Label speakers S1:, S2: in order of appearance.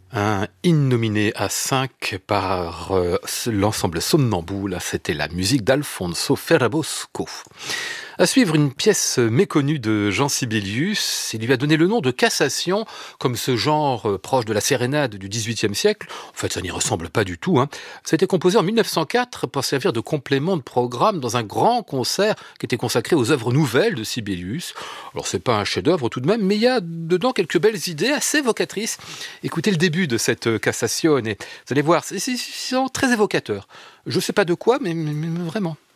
S1: Un innominé à 5 par l'ensemble Somnambule, c'était la musique d'Alfonso Ferrabosco. À suivre, une pièce méconnue de Jean Sibelius. Il lui a donné le nom de Cassation, comme ce genre proche de la sérénade du XVIIIe siècle. En fait, ça n'y ressemble pas du tout. Ça a été composé en 1904 pour servir de complément de programme dans un grand concert qui était consacré aux œuvres nouvelles de Sibelius. Alors, c'est pas un chef-d'œuvre tout de même, mais il y a dedans quelques belles idées assez évocatrices. Écoutez le début de cette Cassation et vous allez voir, c'est très évocateur. Je sais pas de quoi, mais vraiment.